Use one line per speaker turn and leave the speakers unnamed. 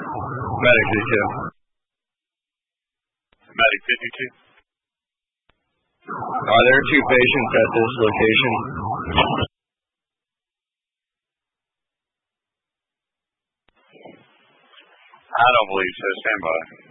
Medic 52.
Medic 52.
Are there two patients at this location?
I don't believe so. Stand by.